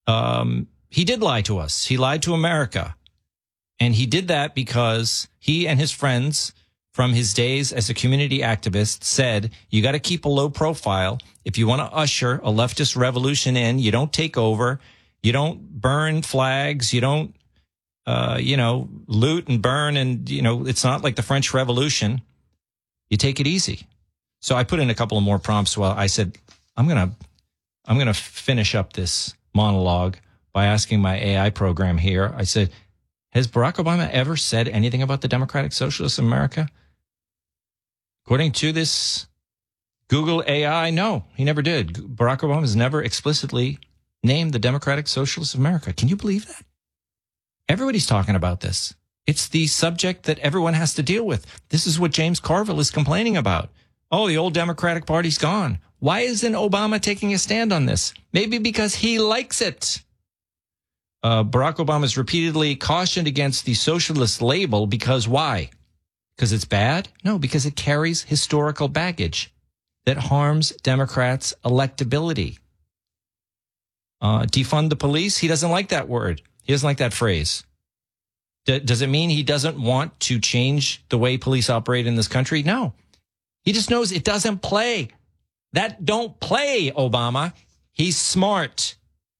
he did lie to us. He lied to America. And he did that because he and his friends from his days as a community activist said, you got to keep a low profile. If you want to usher a leftist revolution in, you don't take over. You don't burn flags. You don't, loot and burn. And, it's not like the French Revolution. You take it easy. So I put in a couple of more prompts. Well, I said, I'm going to finish up this monologue by asking my AI program here. I said, has Barack Obama ever said anything about the Democratic Socialists of America? According to this Google AI, no, he never did. Barack Obama has never explicitly named the Democratic Socialists of America. Can you believe that? Everybody's talking about this. It's the subject that everyone has to deal with. This is what James Carville is complaining about. Oh, the old Democratic Party's gone. Why isn't Obama taking a stand on this? Maybe because he likes it. Barack Obama has repeatedly cautioned against the socialist label because why? Because it's bad? No, because it carries historical baggage that harms Democrats' electability. Defund the police? He doesn't like that word. He doesn't like that phrase. Does it mean he doesn't want to change the way police operate in this country? No. He just knows it doesn't play. That don't play, Obama. He's smart.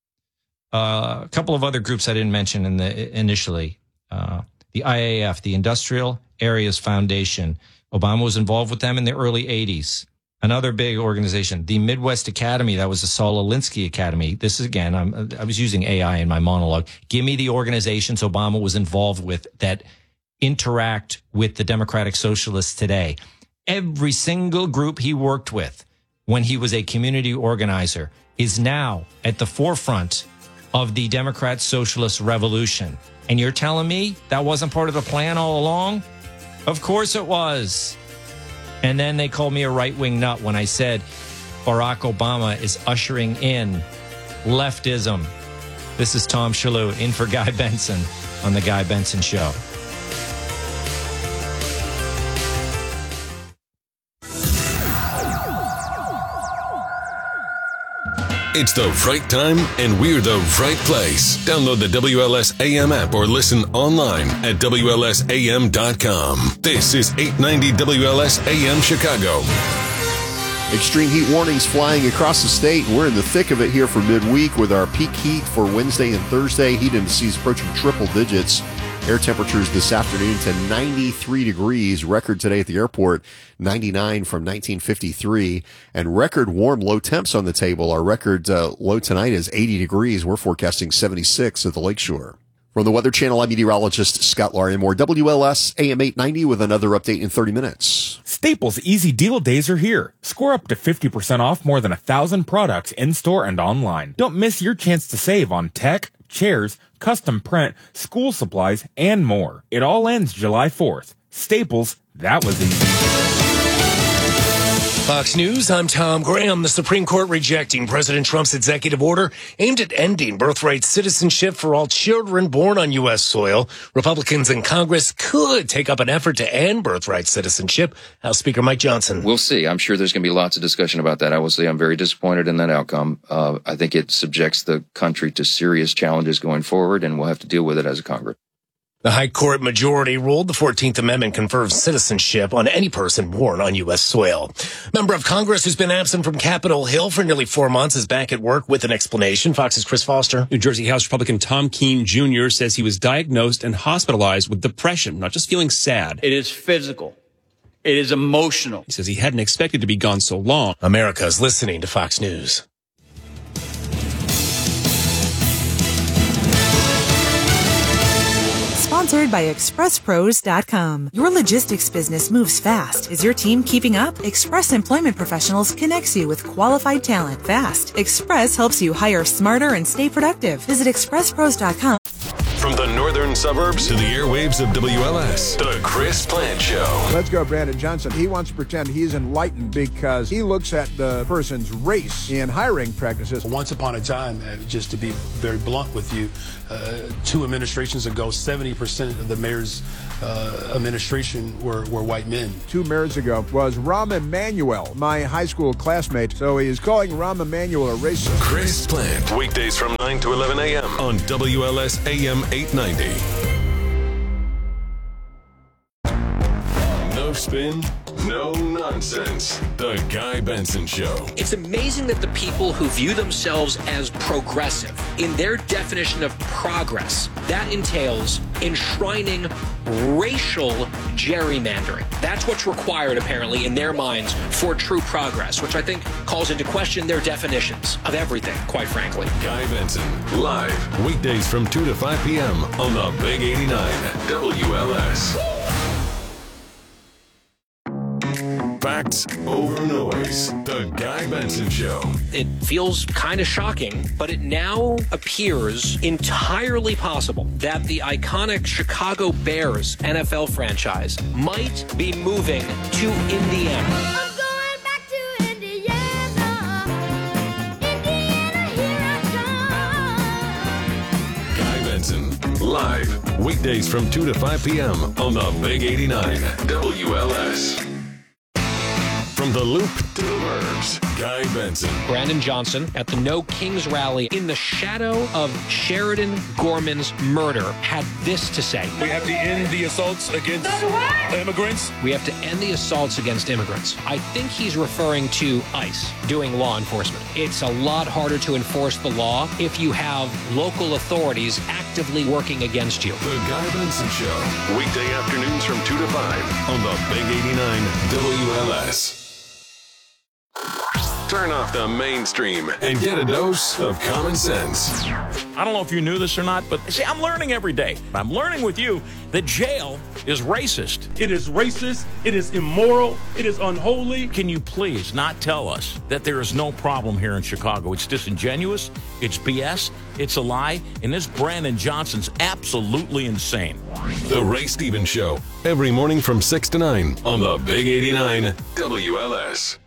A couple of other groups I didn't mention initially. The IAF, the Industrial Areas Foundation. Obama was involved with them in the early 80s. Another big organization, the Midwest Academy. That was the Saul Alinsky Academy. This is, again, I was using AI in my monologue. Give me the organizations Obama was involved with that interact with the Democratic Socialists today. Every single group he worked with when he was a community organizer is now at the forefront of the Democrat Socialist Revolution. And you're telling me that wasn't part of the plan all along? Of course it was. And then they called me a right-wing nut when I said Barack Obama is ushering in leftism. This is Tom Shalhoub in for Guy Benson on The Guy Benson Show. It's the right time, and we're the right place. Download the WLS AM app or listen online at WLSAM.com. This is 890 WLS AM Chicago. Extreme heat warnings flying across the state. We're in the thick of it here for midweek with our peak heat for Wednesday and Thursday. Heat indices approaching triple digits. Air temperatures this afternoon to 93 degrees. Record today at the airport, 99 from 1953. And record warm low temps on the table. Our record low tonight is 80 degrees. We're forecasting 76 at the Lakeshore. From the Weather Channel, I'm meteorologist Scott Larimore. WLS AM 890 with another update in 30 minutes. Staples Easy Deal Days are here. Score up to 50% off more than 1,000 products in-store and online. Don't miss your chance to save on tech, chairs, custom print, school supplies, and more. It all ends July 4th. Staples, that was easy. Fox News, I'm Tom Graham. The Supreme Court rejecting President Trump's executive order aimed at ending birthright citizenship for all children born on U.S. soil. Republicans in Congress could take up an effort to end birthright citizenship. House Speaker Mike Johnson. We'll see. I'm sure there's going to be lots of discussion about that. I will say I'm very disappointed in that outcome. I think it subjects the country to serious challenges going forward, and we'll have to deal with it as a Congress. The High Court majority ruled the 14th Amendment confers citizenship on any person born on U.S. soil. Member of Congress who's been absent from Capitol Hill for nearly 4 months is back at work with an explanation. Fox's Chris Foster. New Jersey House Republican Tom Keene Jr. says he was diagnosed and hospitalized with depression, not just feeling sad. It is physical. It is emotional. He says he hadn't expected to be gone so long. America's listening to Fox News. Sponsored by ExpressPros.com. Your logistics business moves fast. Is your team keeping up? Express Employment Professionals connects you with qualified talent fast. Express helps you hire smarter and stay productive. Visit ExpressPros.com. From the northern suburbs to the airwaves of WLS. The Chris Plant Show. Let's go, Brandon Johnson. He wants to pretend he's enlightened because he looks at the person's race in hiring practices. Once upon a time, just to be very blunt with you, 2 administrations ago, 70% of the mayor's administration were white men. 2 mayors ago was Rahm Emanuel, my high school classmate. So he is calling Rahm Emanuel a racist. Chris Plant, weekdays from 9 to 11 a.m. on WLS AM 890. No spin, no nonsense. The Guy Benson Show. It's amazing that the people who view themselves as progressive, in their definition of progress, that entails enshrining racial gerrymandering. That's what's required, apparently, in their minds for true progress, which I think calls into question their definitions of everything, quite frankly. Guy Benson, live, weekdays from 2 to 5 p.m. on the Big 89 WLS. Facts over noise. The Guy Benson Show. It feels kind of shocking, but it now appears entirely possible that the iconic Chicago Bears NFL franchise might be moving to Indiana. I'm going back to Indiana. Indiana, here I come. Guy Benson, live, weekdays from 2 to 5 p.m. on the Big 89 WLS. From the Loop to the Burbs, Guy Benson. Brandon Johnson at the No Kings rally in the shadow of Sheridan Gorman's murder had this to say. We have to end the assaults against immigrants. We have to end the assaults against immigrants. I think he's referring to ICE doing law enforcement. It's a lot harder to enforce the law if you have local authorities actively working against you. The Guy Benson Show, weekday afternoons from 2 to 5 on the Big 89 WLS. Turn off the mainstream and get a dose of common sense. I don't know if you knew this or not, but see, I'm learning every day. I'm learning with you that jail is racist. It is racist. It is immoral. It is unholy. Can you please not tell us that there is no problem here in Chicago? It's disingenuous. It's BS. It's a lie. And this Brandon Johnson's absolutely insane. The Ray Stevens Show, every morning from 6 to 9 on the Big 89 WLS.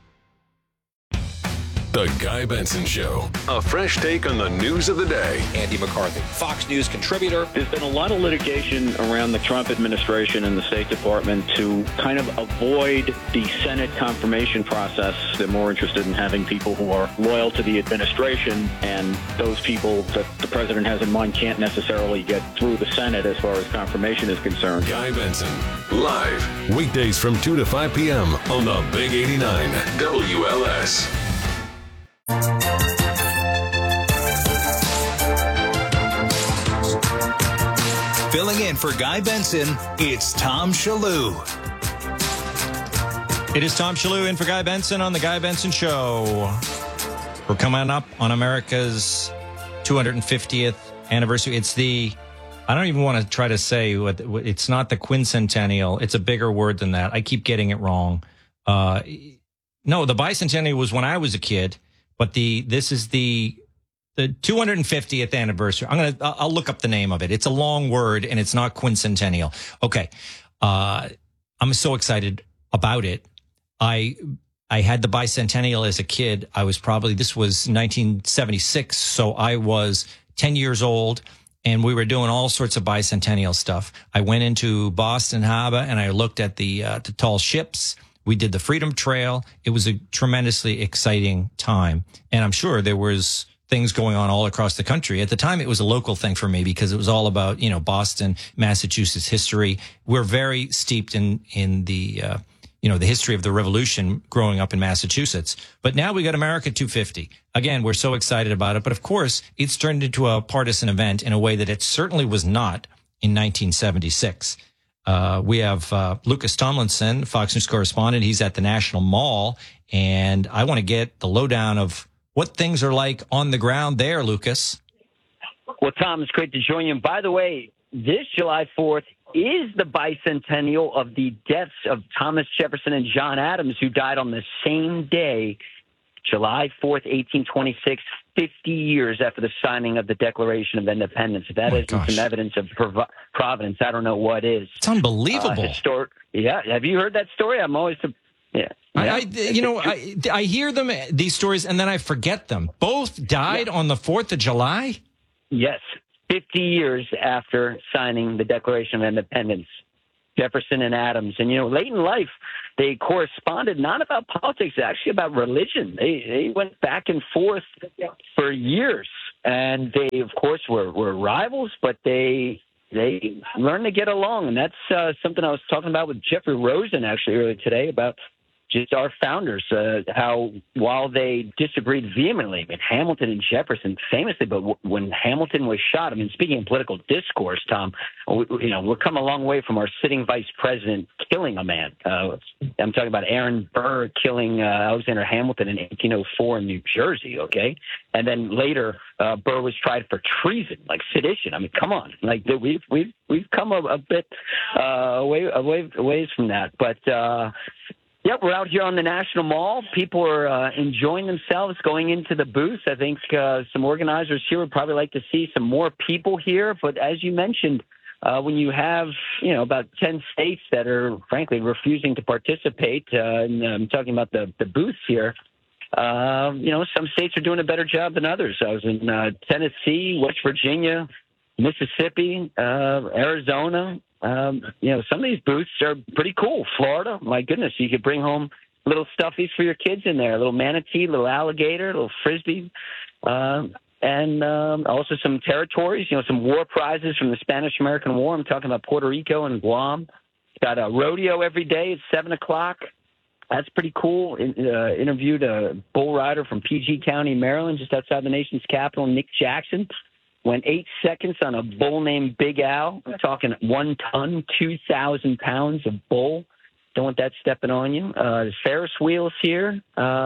The Guy Benson Show. A fresh take on the news of the day. Andy McCarthy, Fox News contributor. There's been a lot of litigation around the Trump administration and the State Department to kind of avoid the Senate confirmation process. They're more interested in having people who are loyal to the administration, and those people that the president has in mind can't necessarily get through the Senate as far as confirmation is concerned. Guy Benson, live, weekdays from 2 to 5 p.m. on the Big 89 WLS. Filling in for Guy Benson, it's Tom Shalhoub. It is Tom Shalhoub in for Guy Benson on the Guy Benson Show. We're coming up on America's 250th anniversary. It's the, I don't even want to try to say, it's not the quincentennial. It's a bigger word than that. I keep getting it wrong. No, the bicentennial was when I was a kid, but this is the 250th anniversary. I'll look up the name of it. It's a long word and it's not quincentennial. Okay. I'm so excited about it. I had the bicentennial as a kid. This was 1976. So I was 10 years old and we were doing all sorts of bicentennial stuff. I went into Boston Harbor and I looked at the tall ships. We did the Freedom Trail. It was a tremendously exciting time. And I'm sure there was things going on all across the country. At the time, it was a local thing for me because it was all about, Boston, Massachusetts history. We're very steeped in the, the history of the Revolution growing up in Massachusetts. But now we got America 250. Again, we're so excited about it. But of course, it's turned into a partisan event in a way that it certainly was not in 1976. We have Lucas Tomlinson, Fox News correspondent. He's at the National Mall, and I want to get the lowdown of what things are like on the ground there, Lucas. Well, Tom, it's great to join you. And by the way, this July 4th is the bicentennial of the deaths of Thomas Jefferson and John Adams, who died on the same day July 4th, 1826, 50 years after the signing of the Declaration of Independence. If that isn't some evidence of providence, I don't know what is. It's unbelievable. Yeah. Have you heard that story? I'm always... Yeah. I hear these stories, and then I forget them. Both died on the 4th of July? Yes. 50 years after signing the Declaration of Independence. Jefferson and Adams. And, late in life, they corresponded not about politics, actually about religion. They went back and forth for years. And they, of course, were rivals, but they learned to get along. And that's something I was talking about with Jeffrey Rosen, actually, earlier today, about just our founders, how while they disagreed vehemently, Hamilton and Jefferson famously, but when Hamilton was shot, speaking of political discourse, Tom, we've come a long way from our sitting vice president killing a man. I'm talking about Aaron Burr killing Alexander Hamilton in 1804 in New Jersey, okay? And then later, Burr was tried for treason, like sedition. Come on. Like, we've come a bit ways from that. But, yeah, we're out here on the National Mall. People are enjoying themselves going into the booths. I think some organizers here would probably like to see some more people here. But as you mentioned, when you have, about 10 states that are, frankly, refusing to participate, and I'm talking about the booths here, some states are doing a better job than others. I was in Tennessee, West Virginia, Mississippi, Arizona. Some of these booths are pretty cool. Florida, my goodness, you could bring home little stuffies for your kids in there, a little manatee, little alligator, little frisbee, and also some territories, some war prizes from the Spanish-American War. I'm talking about Puerto Rico and Guam. Got a rodeo every day at 7:00. That's pretty cool. Interviewed a bull rider from PG County, Maryland, just outside the nation's capital, Nick Jackson. Went 8 seconds on a bull named Big Al. We're talking 1 ton, 2,000 pounds of bull. Don't want that stepping on you. There's Ferris wheels here.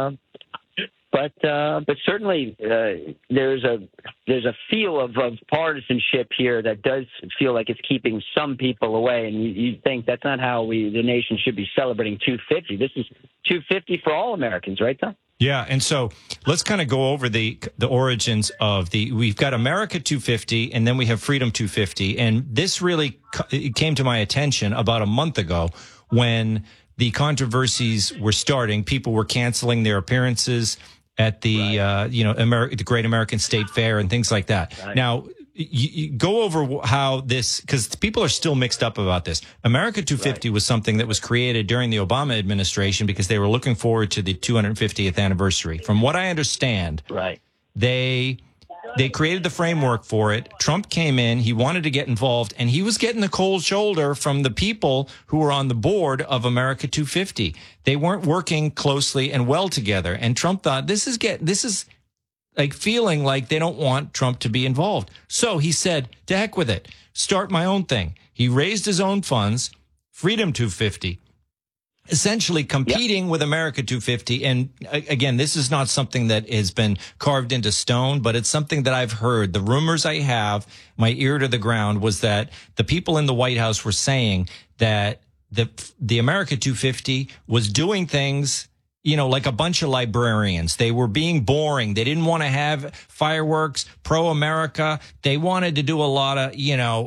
But certainly there's a feel of partisanship here that does feel like it's keeping some people away. And you think that's not how the nation should be celebrating 250. This is 250 for all Americans, right, Tom? Yeah, and so let's kind of go over the origins of we've got America 250, and then we have Freedom 250, and this really came to my attention about a month ago when the controversies were starting. People were canceling their appearances at the the Great American State Fair and things like that. Right. Now, you go over how this, because people are still mixed up about this. America 250 was something that was created during the Obama administration because they were looking forward to the 250th anniversary. From what I understand, they created the framework for it. Trump came in, he wanted to get involved, and he was getting the cold shoulder from the people who were on the board of America 250. They weren't working closely and well together, and Trump thought this is like feeling like they don't want Trump to be involved. So he said, to heck with it, start my own thing. He raised his own funds, Freedom 250, essentially competing with America 250. And again, this is not something that has been carved into stone, but it's something that I've heard. The rumors I have, my ear to the ground, was that the people in the White House were saying that the America 250 was doing things, like a bunch of librarians. They were being boring. They didn't want to have fireworks, pro-America. They wanted to do a lot of,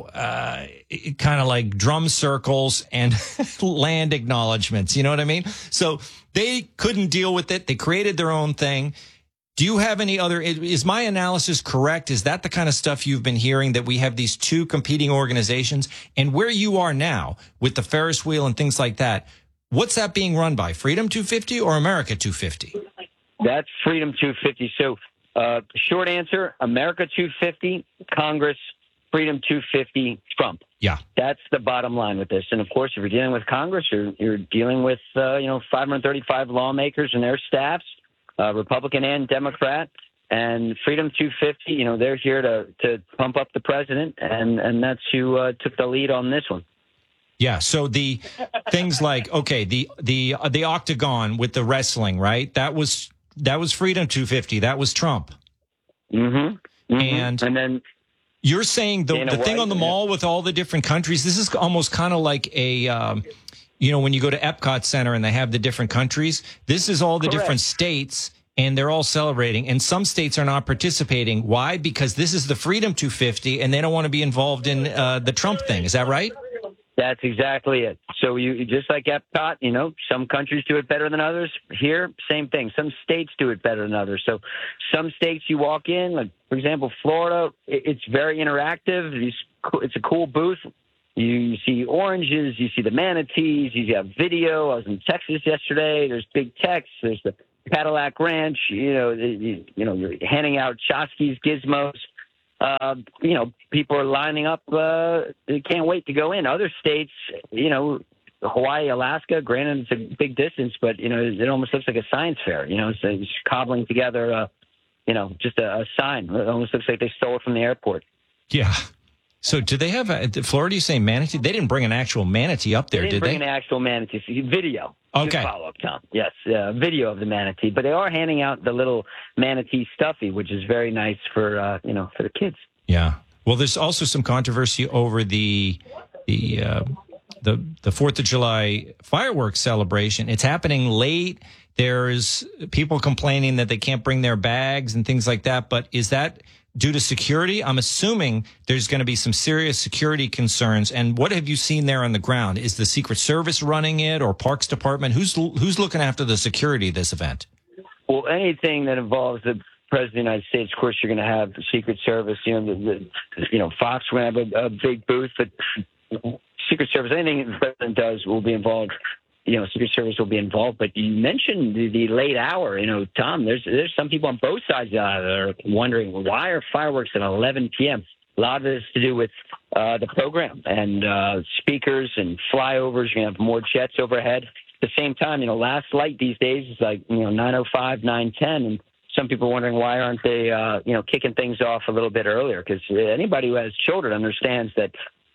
kind of like drum circles and land acknowledgments. You know what I mean? So they couldn't deal with it. They created their own thing. Do you have any other, is my analysis correct? Is that the kind of stuff you've been hearing, that we have these two competing organizations? And where you are now with the Ferris wheel and things like that, what's that being run by? Freedom 250 or America 250? That's Freedom 250. So, short answer, America 250, Congress, Freedom 250, Trump. Yeah. That's the bottom line with this. And of course, if you're dealing with Congress, you're dealing with, 535 lawmakers and their staffs, Republican and Democrat. And Freedom 250, they're here to pump up the president. And that's who took the lead on this one. Yeah, so the things like, okay, the octagon with the wrestling, right? That was Freedom 250. That was Trump. Mm-hmm. And then you're saying the thing on the mall with all the different countries, this is almost kind of like a, when you go to Epcot Center and they have the different countries, this is all the different states and they're all celebrating. And some states are not participating. Why? Because this is the Freedom 250, and they don't want to be involved in the Trump thing. Is that right? That's exactly it. So you just like Epcot, some countries do it better than others. Here, same thing. Some states do it better than others. So some states you walk in, like for example, Florida, it's very interactive. It's a cool booth. You see oranges, you see the manatees, you have video. I was in Texas yesterday. There's big text. There's the Cadillac Ranch. You're handing out tchotchkes, gizmos. People are lining up. They can't wait to go in. Other states, Hawaii, Alaska, granted it's a big distance, but, it almost looks like a science fair. It's cobbling together, just a sign. It almost looks like they stole it from the airport. Yeah. So do they have Florida, you say manatee? They didn't bring an actual manatee up there, did they? Bring an actual manatee. Video. Okay. Good follow-up, Tom. Yes, video of the manatee. But they are handing out the little manatee stuffy, which is very nice for the kids. Yeah. Well, there's also some controversy over the 4th of July fireworks celebration. It's happening late. There's people complaining that they can't bring their bags and things like that. But is that due to security? I'm assuming there's going to be some serious security concerns. And what have you seen there on the ground? Is the Secret Service running it or Parks Department? Who's looking after the security of this event? Well, anything that involves the President of the United States, of course, you're going to have the Secret Service. Fox will have a big booth, but Secret Service, anything the President does will be involved. Secret Service will be involved. But you mentioned the late hour. Tom, there's some people on both sides that are wondering, why are fireworks at 11 p.m.? A lot of it is to do with the program and speakers and flyovers. You're going to have more jets overhead. At the same time, last light these days is like, 9:05, 9:10. And some people are wondering, why aren't they, kicking things off a little bit earlier? Because anybody who has children understands that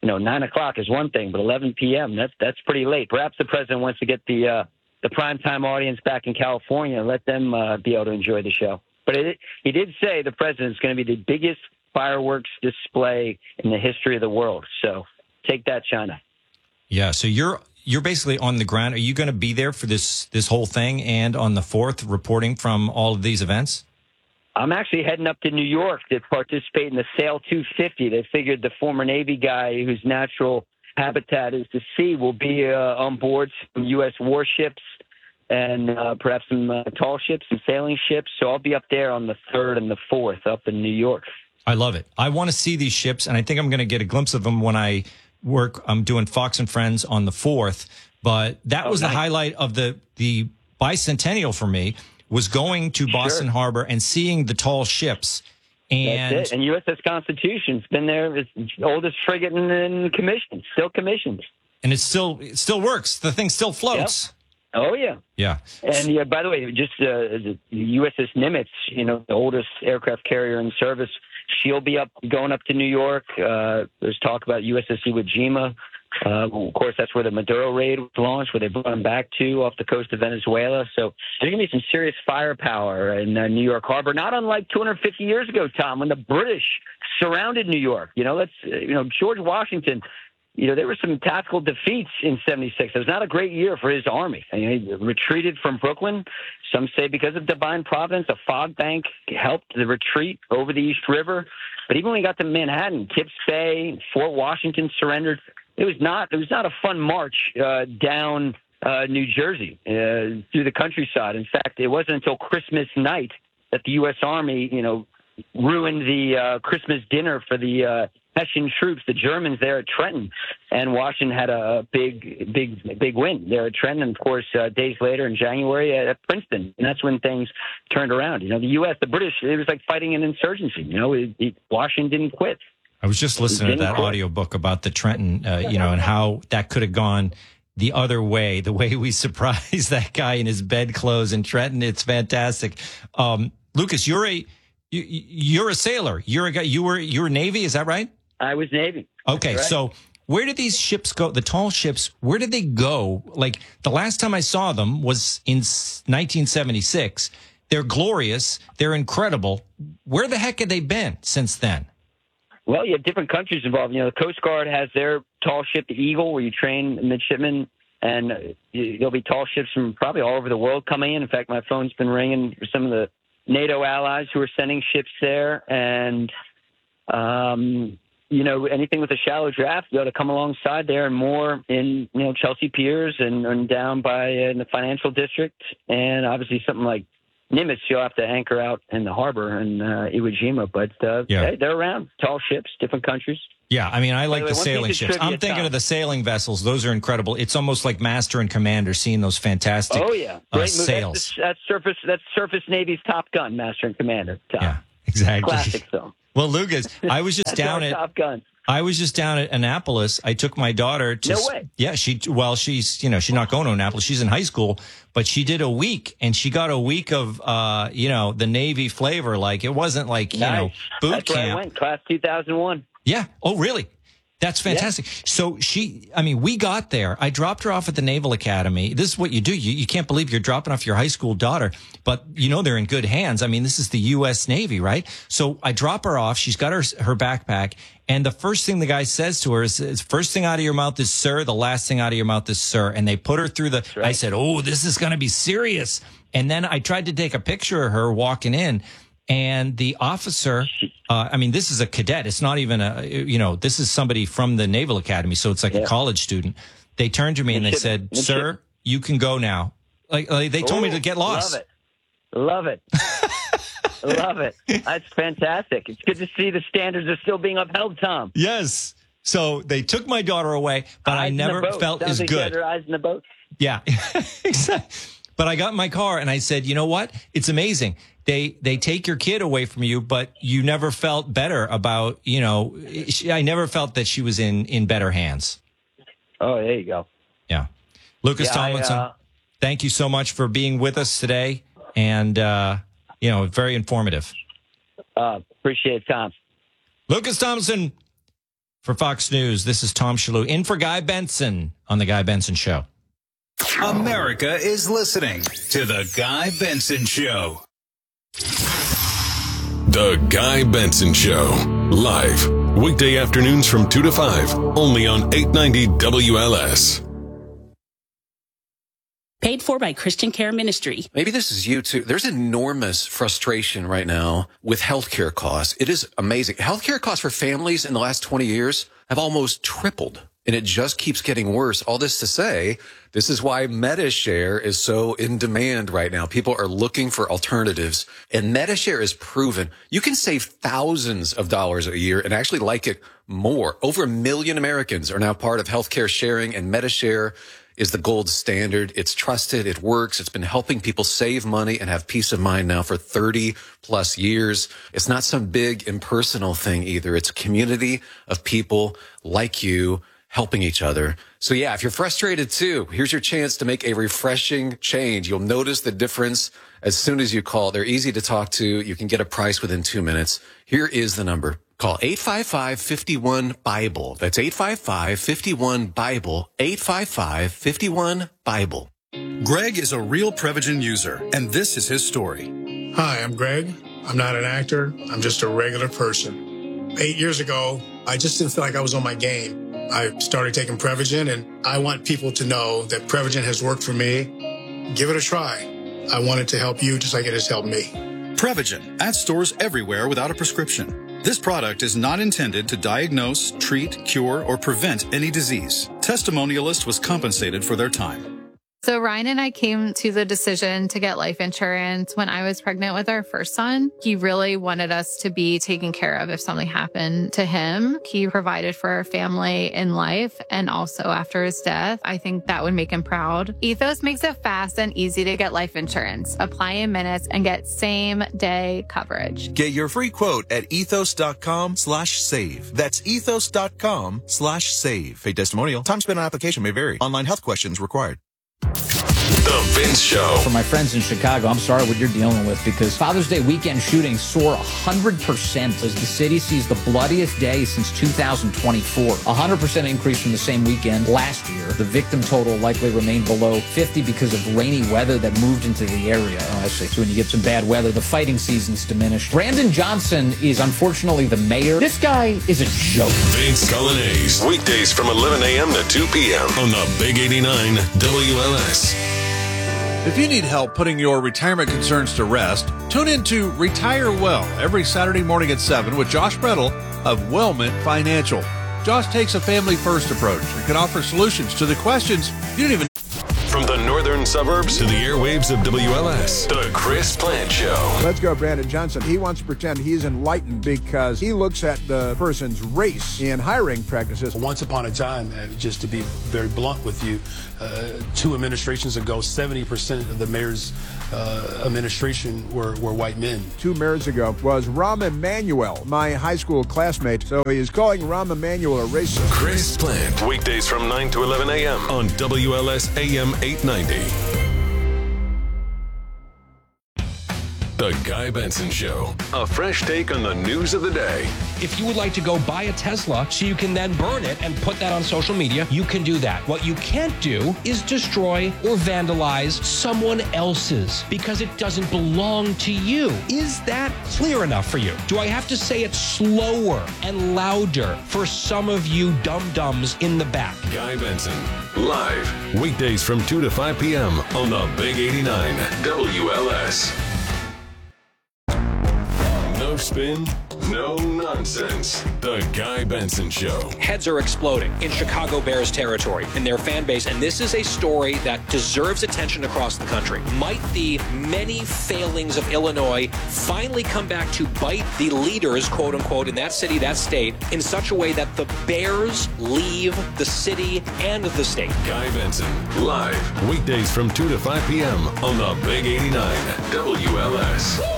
9 o'clock is one thing, but 11 p.m., that's pretty late. Perhaps the president wants to get the primetime audience back in California and let them be able to enjoy the show. But he did say the president is going to be the biggest fireworks display in the history of the world. So take that, China. Yeah, so you're basically on the ground. Are you going to be there for this whole thing and on the 4th reporting from all of these events? I'm actually heading up to New York to participate in the Sail 250. They figured the former Navy guy whose natural habitat is the sea will be on board some U.S. warships and perhaps some tall ships and sailing ships. So I'll be up there on the 3rd and the 4th up in New York. I love it. I want to see these ships, and I think I'm going to get a glimpse of them when I work. I'm doing Fox and Friends on the 4th, but that was nice. The highlight of the bicentennial for me. Was going to Boston Harbor and seeing the tall ships. And that's it. And USS Constitution's been there. It's the oldest frigate in commission, still commissioned. And it still works. The thing still floats. Yep. Oh, yeah. Yeah. And by the way, just the USS Nimitz, the oldest aircraft carrier in service, she'll be going up to New York. There's talk about USS Iwo Jima. Of course, that's where the Maduro raid was launched, where they brought them back to off the coast of Venezuela. So there's going to be some serious firepower in New York Harbor, not unlike 250 years ago, Tom, when the British surrounded New York. George Washington, there were some tactical defeats in 76. It was not a great year for his army. He retreated from Brooklyn. Some say because of divine providence, a fog bank helped the retreat over the East River. But even when he got to Manhattan, Kips Bay, Fort Washington surrendered. It was not a fun march down New Jersey through the countryside. In fact, it wasn't until Christmas night that the U.S. Army, ruined the Christmas dinner for the Hessian troops, the Germans there at Trenton, and Washington had a big win there at Trenton. And of course, days later in January at Princeton, and that's when things turned around. The U.S., the British, it was like fighting an insurgency. Washington didn't quit. I was just listening to that audiobook about the Trenton, and how that could have gone the other way, the way we surprised that guy in his bedclothes in Trenton. It's fantastic. Lucas, you're a sailor. You're a guy. You were Navy. Is that right? I was Navy. Okay. Right. So where did these ships go? The tall ships, where did they go? Like the last time I saw them was in 1976. They're glorious. They're incredible. Where the heck have they been since then? Well, you have different countries involved. The Coast Guard has their tall ship, the Eagle, where you train midshipmen And there'll be tall ships from probably all over the world coming in. In fact, my phone's been ringing for some of the NATO allies who are sending ships there. And, anything with a shallow draft, you ought to come alongside there, and more in, Chelsea Piers and down by in the financial district. And obviously something like Nimitz, you'll have to anchor out in the harbor in Iwo Jima. But hey, they're around. Tall ships, different countries. Yeah, I mean, I like By the the way, sailing one piece of ships. trivia, I'm thinking Tom. of the sailing vessels. Those are incredible. It's almost like Master and Commander, seeing those fantastic Oh yeah, great move. sails. That's Surface Navy's Top Gun, Master and Commander. Tom. Yeah, exactly. Classic film. Well, Lucas, I was just That's down our at Top Gun. Annapolis. I took my daughter to. No way. Yeah, she's not going to Annapolis. She's in high school, but she did a week, and she got a week of the Navy flavor. Like, it wasn't like boot That's camp. where I went, class 2001. Yeah. Oh, really? That's fantastic. So we got there. I dropped her off at the Naval Academy. This is what you do. You can't believe you're dropping off your high school daughter, but they're in good hands. I mean, this is the U.S. Navy, right? So I drop her off. She's got her backpack. And the first thing the guy says to her is, first thing out of your mouth is sir. The last thing out of your mouth is sir. And they put her through I said, oh, this is going to be serious. And then I tried to take a picture of her walking in. And the officer, this is a cadet. It's not even this is somebody from the Naval Academy. So it's like a college student. They turned to me and they said, sir, you can go now. Like they told me to get lost. Love it. Love it. That's fantastic. It's good to see the standards are still being upheld, Tom. Yes. So they took my daughter away, but I never felt Sounds as like good. You had her eyes in the boat. Yeah, exactly. But I got in my car and I said, you know what? It's amazing. They take your kid away from you, but you never felt better about, I never felt that she was in better hands. Oh, there you go. Yeah. Lucas Tomlinson, thank you so much for being with us today. And, very informative. Appreciate it, Tom. Lucas Tomlinson for Fox News. This is Tom Shalhoub in for Guy Benson on The Guy Benson Show. America is listening to The Guy Benson Show. The Guy Benson Show. Live. Weekday afternoons from 2 to 5. Only on 890 WLS. Paid for by Christian Care Ministry. Maybe this is you too. There's enormous frustration right now with healthcare costs. It is amazing. Healthcare costs for families in the last 20 years have almost tripled. And it just keeps getting worse. All this to say, this is why MediShare is so in demand right now. People are looking for alternatives. And MediShare is proven you can save thousands of dollars a year and actually like it more. Over 1 million Americans are now part of healthcare sharing, and MediShare is the gold standard. It's trusted. It works. It's been helping people save money and have peace of mind now for 30 plus years. It's not some big impersonal thing either. It's a community of people like you helping each other. So yeah, if you're frustrated too, here's your chance to make a refreshing change. You'll notice the difference as soon as you call. They're easy to talk to. You can get a price within 2 minutes. Here is the number. Call 855-51-BIBLE. That's 855-51-BIBLE. 855-51-BIBLE. Greg is a real Prevagen user, and this is his story. Hi, I'm Greg. I'm not an actor. I'm just a regular person. 8 years ago, I just didn't feel like I was on my game. I started taking Prevagen, and I want people to know that Prevagen has worked for me. Give it a try. I want it to help you just like it has helped me. Prevagen, at stores everywhere without a prescription. This product is not intended to diagnose, treat, cure, or prevent any disease. Testimonialist was compensated for their time. So Ryan and I came to the decision to get life insurance when I was pregnant with our first son. He really wanted us to be taken care of if something happened to him. He provided for our family in life and also after his death. I think that would make him proud. Ethos makes it fast and easy to get life insurance. Apply in minutes and get same day coverage. Get your free quote at ethos.com/save. That's ethos.com/save. Paid testimonial. Time spent on application may vary. Online health questions required. The Vince Show. For my friends in Chicago, I'm sorry what you're dealing with, because Father's Day weekend shootings soar 100% as the city sees the bloodiest day since 2024. 100% increase from the same weekend last year. The victim total likely remained below 50 because of rainy weather that moved into the area. Oh, I see. So when you get some bad weather, the fighting season's diminished. Brandon Johnson is unfortunately the mayor. This guy is a joke. Vince Coglianese. Weekdays from 11 a.m. to 2 p.m. on the Big 89 WLS. If you need help putting your retirement concerns to rest, tune in to Retire Well every Saturday morning at 7 with Josh Brettel of Wellmont Financial. Josh takes a family-first approach and can offer solutions to the questions you don't even... From the northern suburbs to the airwaves of WLS, The Chris Plant Show. Let's go, Brandon Johnson. He wants to pretend he's enlightened because he looks at the person's race in hiring practices. Once upon a time, just to be very blunt with you, 2 administrations ago, 70% of the mayor's administration were white men. 2 mayors ago was Rahm Emanuel, my high school classmate. So he is calling Rahm Emanuel a racist. Chris Plant, weekdays from 9 to 11 a.m. on WLS AM 890. The Guy Benson Show. A fresh take on the news of the day. If you would like to go buy a Tesla so you can then burn it and put that on social media, you can do that. What you can't do is destroy or vandalize someone else's because it doesn't belong to you. Is that clear enough for you? Do I have to say it slower and louder for some of you dum-dums in the back? Guy Benson, live. Weekdays from 2 to 5 p.m. on the Big 89 WLS. No spin, no nonsense. The Guy Benson Show. Heads are exploding in Chicago Bears territory in their fan base, and this is a story that deserves attention across the country. Might the many failings of Illinois finally come back to bite the leaders, quote unquote, in that city, that state, in such a way that the Bears leave the city and the state? Guy Benson, live. Weekdays from 2 to 5 p.m. on the Big 89 WLS.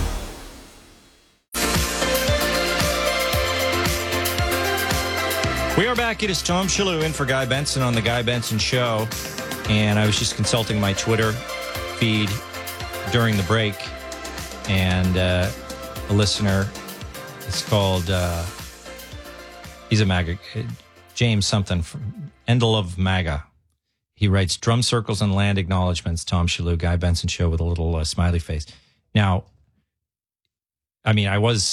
We are back. It is Tom Shillue in for Guy Benson on The Guy Benson Show. And I was just consulting my Twitter feed during the break. And a listener, it's called, he's a MAGA, James something, from Endel of MAGA. He writes, drum circles and land acknowledgments, Tom Shillue, Guy Benson Show, with a little smiley face. Now, I mean,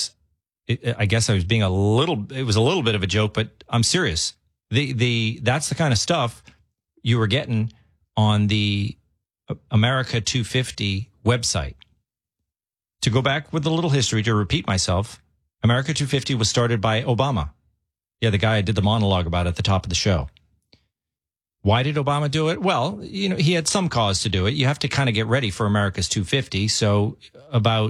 I guess I was being it was a little bit of a joke, but I'm serious. That's the kind of stuff you were getting on the America 250 website. To go back with a little history, to repeat myself, America 250 was started by Obama. Yeah, the guy I did the monologue about at the top of the show. Why did Obama do it? Well, you know, he had some cause to do it. You have to kind of get ready for America's 250. So about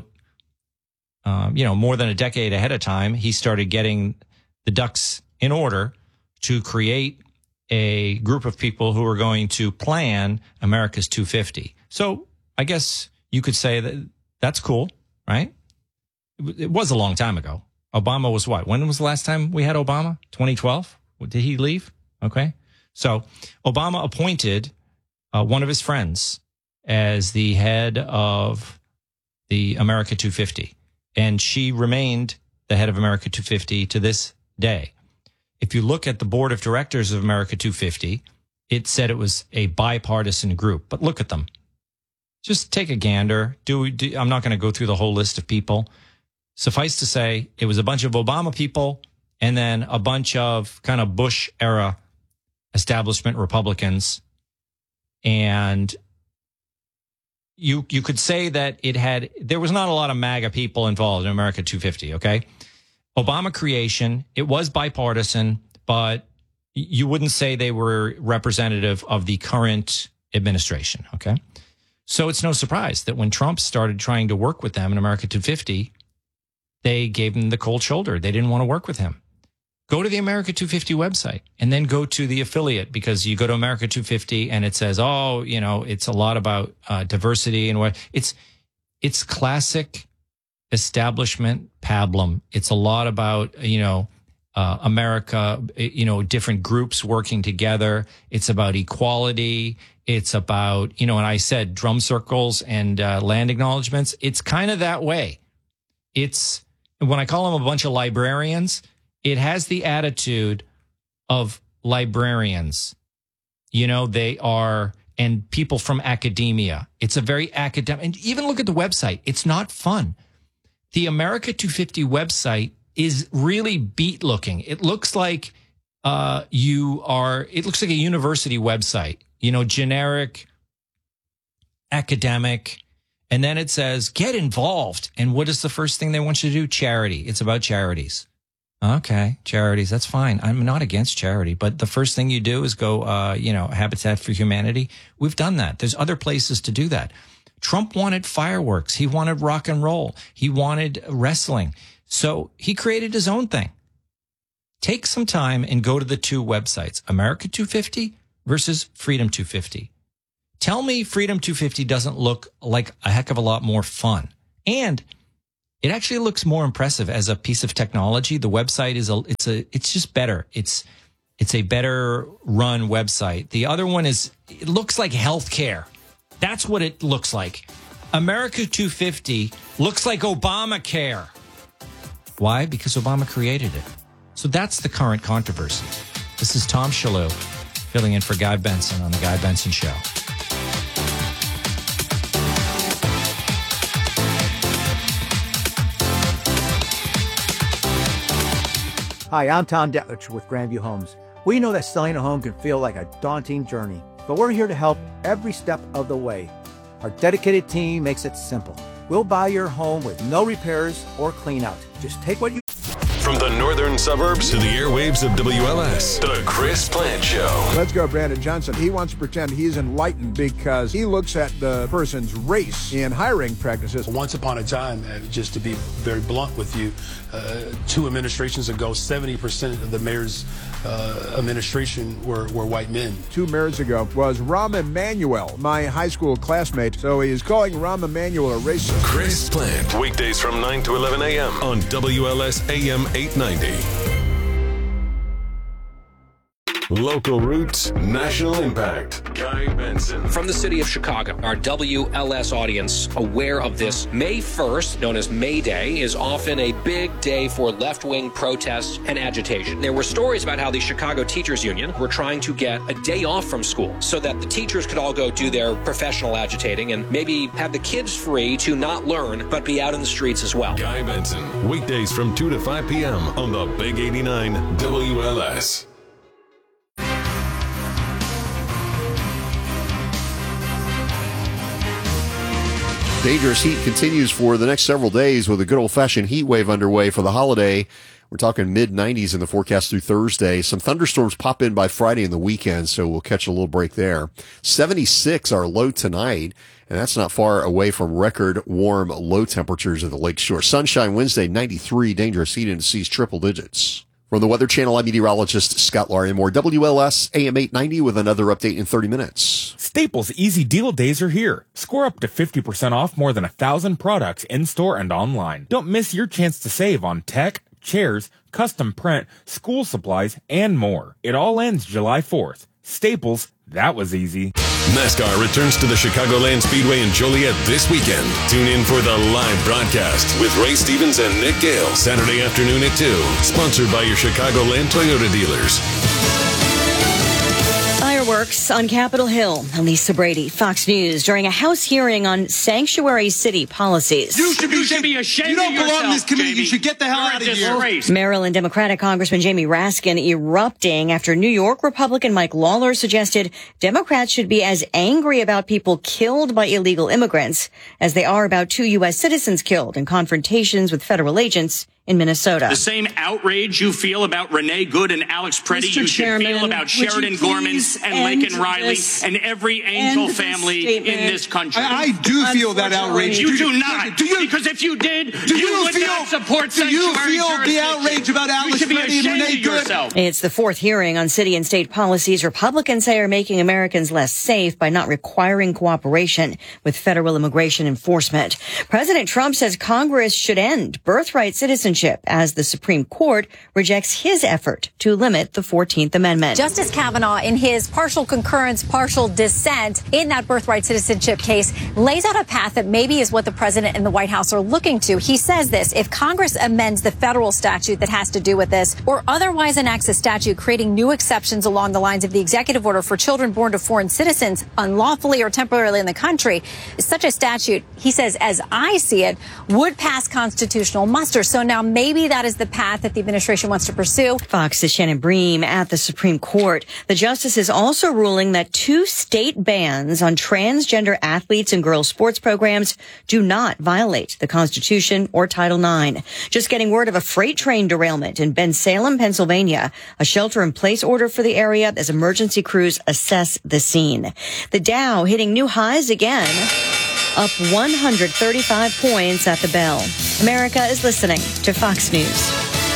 more than a decade ahead of time, he started getting the ducks in order to create a group of people who were going to plan America's 250. So I guess you could say that that's cool, right? It was a long time ago. Obama was what? When was the last time we had Obama? 2012? Did he leave? Okay. So Obama appointed one of his friends as the head of the America 250. And she remained the head of America 250 to this day. If you look at the board of directors of America 250, it said it was a bipartisan group. But look at them. Just take a gander. I'm not going to go through the whole list of people. Suffice to say, it was a bunch of Obama people and then a bunch of kind of Bush-era establishment Republicans. And you could say that there was not a lot of MAGA people involved in America 250, okay? Obama creation, it was bipartisan, but you wouldn't say they were representative of the current administration, okay? So it's no surprise that when Trump started trying to work with them in America 250, they gave him the cold shoulder. They didn't want to work with him. Go to the America 250 website and then go to the affiliate, because you go to America 250 and it says, it's a lot about diversity and what it's classic establishment pablum. It's a lot about, America, different groups working together. It's about equality. It's about, and I said drum circles and land acknowledgements. It's kind of that way. It's, when I call them a bunch of librarians, it has the attitude of librarians. They are, and people from academia. It's a very academic, and even look at the website. It's not fun. The America 250 website is really beat looking. It looks like it looks like a university website, generic, academic. And then it says, get involved. And what is the first thing they want you to do? Charity. It's about charities. Okay, charities. That's fine. I'm not against charity. But the first thing you do is go, Habitat for Humanity. We've done that. There's other places to do that. Trump wanted fireworks. He wanted rock and roll. He wanted wrestling. So he created his own thing. Take some time and go to the two websites, America 250 versus Freedom 250. Tell me Freedom 250 doesn't look like a heck of a lot more fun. And it actually looks more impressive as a piece of technology. The website it's just better. It's a better run website. The other one it looks like healthcare. That's what it looks like. America 250 looks like Obamacare. Why? Because Obama created it. So that's the current controversy. This is Tom Shillue filling in for Guy Benson on The Guy Benson Show. Hi, I'm Tom Detlich with Grandview Homes. We know that selling a home can feel like a daunting journey, but we're here to help every step of the way. Our dedicated team makes it simple. We'll buy your home with no repairs or clean out. Just take what you... From the northern suburbs to the airwaves of WLS, The Chris Plant Show. Let's go, Brandon Johnson. He wants to pretend he's enlightened because he looks at the person's race in hiring practices. Once upon a time, just to be very blunt with you, 2 administrations ago, 70% of the mayor's administration were white men. 2 mayors ago was Rahm Emanuel, my high school classmate. So he is calling Rahm Emanuel a racist. Chris Plant, weekdays from 9 to 11 a.m. on WLS AM 890. Local roots, national impact. Guy Benson. From the city of Chicago, our WLS audience aware of this. May 1st, known as May Day, is often a big day for left-wing protests and agitation. There were stories about how the Chicago Teachers Union were trying to get a day off from school so that the teachers could all go do their professional agitating and maybe have the kids free to not learn but be out in the streets as well. Guy Benson, weekdays from 2 to 5 p.m. on the Big 89 WLS. Dangerous heat continues for the next several days with a good old-fashioned heat wave underway for the holiday. We're talking mid-90s in the forecast through Thursday. Some thunderstorms pop in by Friday and the weekend, so we'll catch a little break there. 76 our low tonight, and that's not far away from record warm low temperatures at the lakeshore. Sunshine Wednesday, 93. Dangerous heat and seas triple digits. From the Weather Channel, I'm meteorologist Scott Larimore. WLS AM 890 with another update in 30 minutes. Staples Easy Deal Days are here. Score up to 50% off more than 1,000 products in-store and online. Don't miss your chance to save on tech, chairs, custom print, school supplies, and more. It all ends July 4th. Staples, that was easy. NASCAR returns to the Chicagoland Speedway in Joliet this weekend. Tune in for the live broadcast with Ray Stevens and Nick Gale, Saturday afternoon at 2. Sponsored by your Chicagoland Toyota dealers. Fireworks on Capitol Hill. Lisa Brady, Fox News, during a House hearing on sanctuary city policies. You should be ashamed. You don't belong in this committee. Jamie. You should get the hell out of here. Maryland Democratic Congressman Jamie Raskin erupting after New York Republican Mike Lawler suggested Democrats should be as angry about people killed by illegal immigrants as they are about 2 U.S. citizens killed in confrontations with federal agents in Minnesota. The same outrage you feel about Renee Good and Alex Preddy, you should feel about Sheridan Gorman and Laken Riley and every Angel family in this country. I do feel that outrage. You do not. Because if you did, you would not support sanctuary jurisdiction. Do you feel the outrage about Alex Preddy and Renee Good? It's the fourth hearing on city and state policies Republicans say are making Americans less safe by not requiring cooperation with federal immigration enforcement. President Trump says Congress should end birthright citizenship as the Supreme Court rejects his effort to limit the 14th Amendment. Justice Kavanaugh, in his partial concurrence, partial dissent in that birthright citizenship case, lays out a path that maybe is what the president and the White House are looking to. He says this: if Congress amends the federal statute that has to do with this, or otherwise enacts a statute creating new exceptions along the lines of the executive order for children born to foreign citizens unlawfully or temporarily in the country, such a statute, he says, as I see it, would pass constitutional muster. So now maybe that is the path that the administration wants to pursue. Fox's Shannon Bream at the Supreme Court. The justice is also ruling that 2 state bans on transgender athletes and girls' sports programs do not violate the Constitution or Title IX. Just getting word of a freight train derailment in Bensalem, Pennsylvania. A shelter-in-place order for the area as emergency crews assess the scene. The Dow hitting new highs again, up 135 points at the bell. America is listening to Fox News.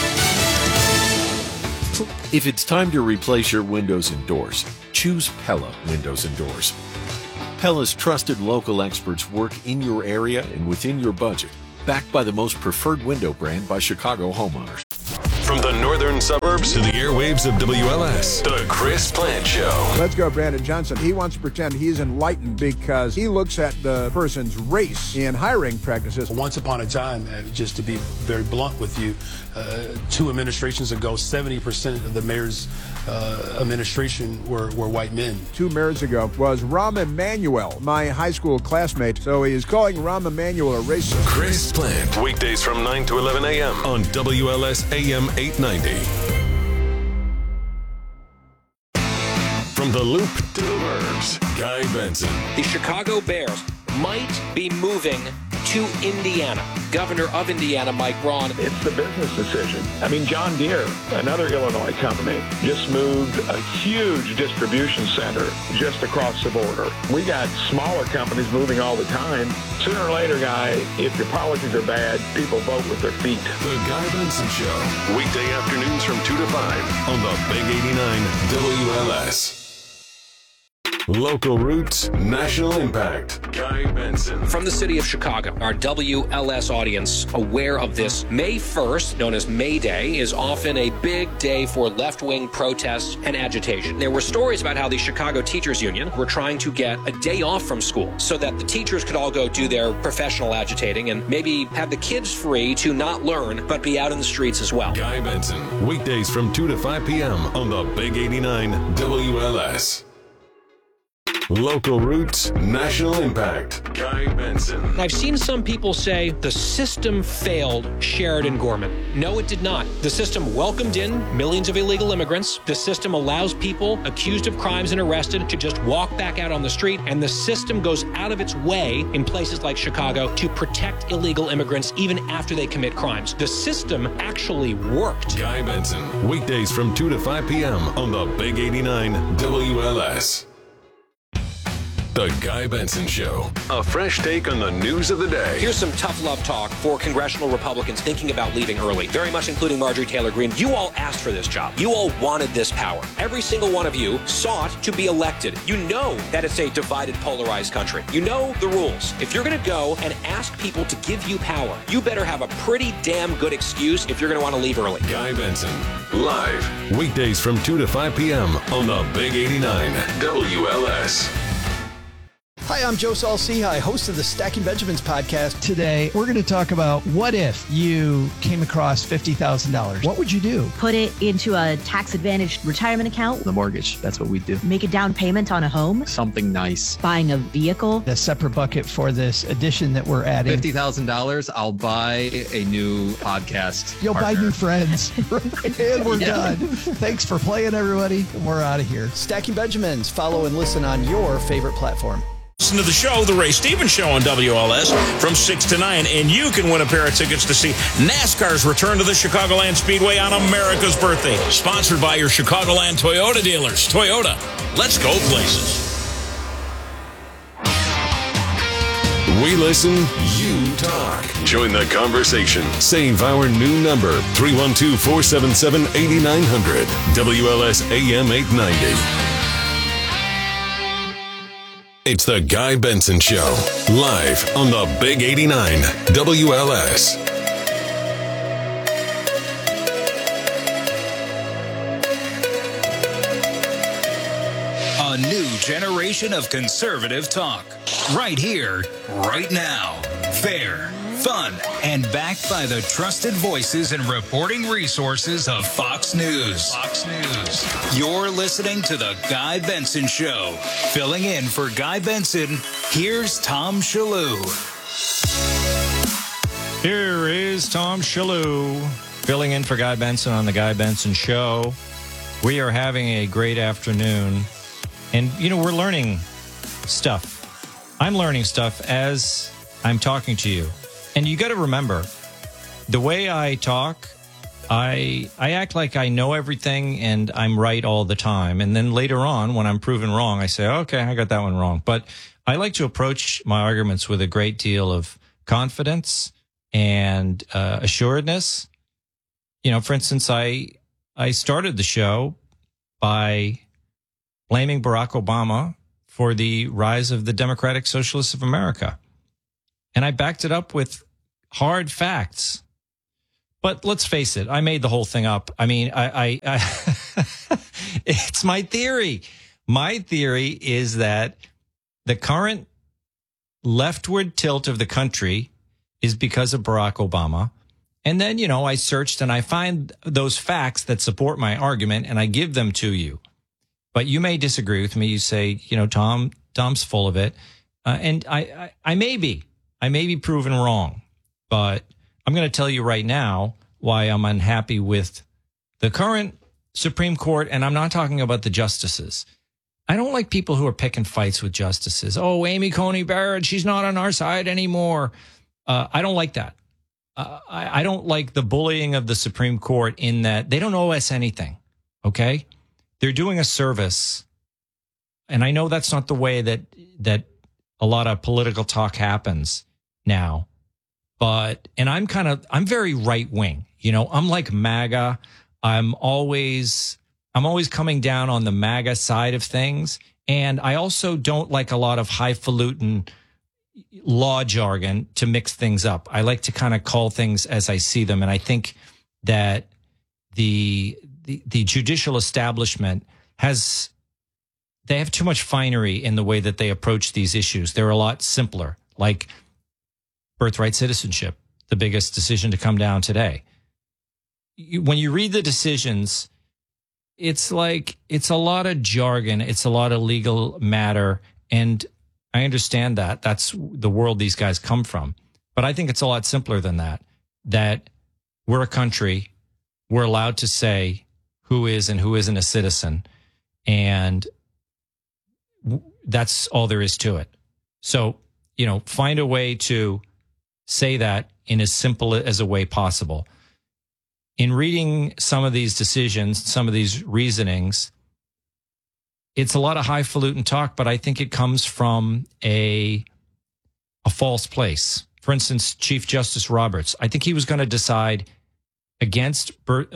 If it's time to replace your windows and doors, choose Pella Windows and Doors. Pella's trusted local experts work in your area and within your budget, backed by the most preferred window brand by Chicago homeowners. From the northern suburbs to the airwaves of WLS, The Chris Plant Show. Let's go, Brandon Johnson. He wants to pretend he's enlightened because he looks at the person's race in hiring practices. Once upon a time, just to be very blunt with you, 2 administrations ago, 70% of the mayor's administration were white men. 2 mayors ago was Rahm Emanuel, my high school classmate. So he is calling Rahm Emanuel a racist. Chris Plant, weekdays from 9 to 11 a.m. on WLS AM 890. From the Loop to the Burbs, Guy Benson. The Chicago Bears might be moving to Indiana. Governor of Indiana, Mike Braun. It's the business decision. I mean, John Deere, another Illinois company, just moved a huge distribution center just across the border. We got smaller companies moving all the time. Sooner or later, Guy, if your policies are bad, people vote with their feet. The Guy Benson Show. Weekday afternoons from 2 to 5 on the Big 89 WLS. Local roots, national impact. Guy Benson. From the city of Chicago, our WLS audience aware of this. May 1st, known as May Day, is often a big day for left-wing protests and agitation. There were stories about how the Chicago Teachers Union were trying to get a day off from school so that the teachers could all go do their professional agitating and maybe have the kids free to not learn but be out in the streets as well. Guy Benson, weekdays from 2 to 5 p.m. on the Big 89 WLS. Local roots, national impact. Guy Benson. I've seen some people say the system failed Sheridan Gorman. No, it did not. The system welcomed in millions of illegal immigrants. The system allows people accused of crimes and arrested to just walk back out on the street. And the system goes out of its way in places like Chicago to protect illegal immigrants even after they commit crimes. The system actually worked. Guy Benson. Weekdays from 2 to 5 p.m. on the Big 89 WLS. The Guy Benson Show. A fresh take on the news of the day. Here's some tough love talk for congressional Republicans thinking about leaving early, very much including Marjorie Taylor Greene. You all asked for this job. You all wanted this power. Every single one of you sought to be elected. You know that it's a divided, polarized country. You know the rules. If you're going to go and ask people to give you power, you better have a pretty damn good excuse if you're going to want to leave early. Guy Benson, live, weekdays from 2 to 5 p.m. on the Big 89 WLS. Hi, I'm Joe Saul-Sehy, host of the Stacking Benjamins podcast. Today, we're going to talk about what if you came across $50,000. What would you do? Put it into a tax-advantaged retirement account. The mortgage, that's what we do. Make a down payment on a home. Something nice. Buying a vehicle. A separate bucket for this addition that we're adding. $50,000, I'll buy a new podcast. You'll partner. buy new friends. And we're done. Thanks for playing, everybody. We're out of here. Stacking Benjamins. Follow and listen on your favorite platform. Listen to the show, The Ray Stevens Show on WLS from 6 to 9, and you can win a pair of tickets to see NASCAR's return to the Chicagoland Speedway on America's birthday. Sponsored by your Chicagoland Toyota dealers. Toyota, let's go places. We listen, you talk. Join the conversation. Save our new number, 312-477-8900. WLS AM 890. It's the Guy Benson Show, live on the Big 89, WLS. A new generation of conservative talk. Right here, right now. Fair, fun, and backed by the trusted voices and reporting resources of Fox News. Fox News. You're listening to The Guy Benson Show. Filling in for Guy Benson, here's Tom Shillue. Here is Tom Shillue, filling in for Guy Benson on The Guy Benson Show. We are having a great afternoon. And, you know, we're learning stuff. I'm learning stuff as I'm talking to you. And you got to remember, the way I talk, I act like I know everything and I'm right all the time. And then later on, when I'm proven wrong, I say, okay, I got that one wrong. But I like to approach my arguments with a great deal of confidence and assuredness. You know, for instance, I started the show by blaming Barack Obama for the rise of the Democratic Socialists of America. And I backed it up with hard facts. But let's face it, I made the whole thing up. I mean, I it's my theory. My theory is that the current leftward tilt of the country is because of Barack Obama. And then, you know, I searched and I find those facts that support my argument and I give them to you. But you may disagree with me. You say, you know, Tom's full of it. And I may be proven wrong. But I'm going to tell you right now why I'm unhappy with the current Supreme Court. And I'm not talking about the justices. I don't like people who are picking fights with justices. Oh, Amy Coney Barrett, she's not on our side anymore. I don't like that. I don't like the bullying of the Supreme Court in that they don't owe us anything. Okay? They're doing a service. And I know that's not the way that a lot of political talk happens now. But, and I'm very right wing. You know, I'm like MAGA. I'm always coming down on the MAGA side of things. And I also don't like a lot of highfalutin law jargon to mix things up. I like to kind of call things as I see them. And I think that the judicial establishment they have too much finery in the way that they approach these issues. They're a lot simpler, like birthright citizenship, the biggest decision to come down today. When you read the decisions, it's like, it's a lot of jargon. It's a lot of legal matter. And I understand that. That's the world these guys come from. But I think it's a lot simpler than that, that we're a country. We're allowed to say who is and who isn't a citizen. And that's all there is to it. So, you know, find a way to say that in as simple as a way possible. In reading some of these decisions, some of these reasonings, it's a lot of highfalutin talk, but I think it comes from a false place. For instance, Chief Justice Roberts, I think he was going to decide against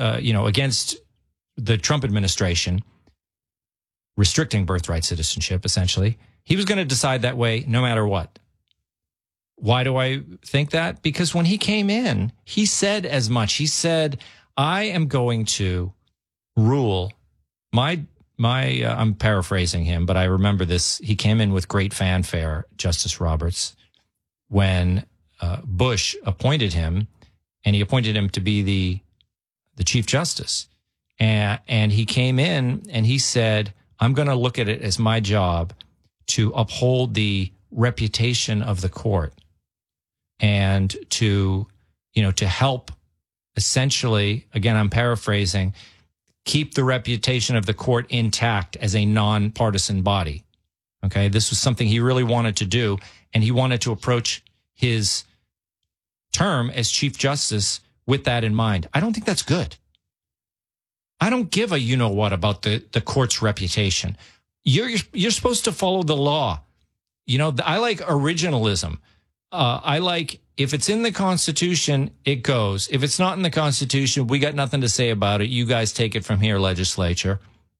the Trump administration, restricting birthright citizenship, essentially. He was going to decide that way no matter what. Why do I think that? Because when he came in, he said as much. He said, I am going to rule I'm paraphrasing him, but I remember this. He came in with great fanfare, Justice Roberts, when Bush appointed him, and he appointed him to be the Chief Justice. And he came in and he said, I'm going to look at it as my job to uphold the reputation of the court and to help essentially, again, I'm paraphrasing, keep the reputation of the court intact as a nonpartisan body. Okay. This was something he really wanted to do. And he wanted to approach his term as Chief Justice with that in mind. I don't think that's good. I don't give a you-know-what about the court's reputation. You're supposed to follow the law. You know, I like originalism. I like, if it's in the Constitution, it goes. If it's not in the Constitution, we got nothing to say about it. You guys take it from here, legislature.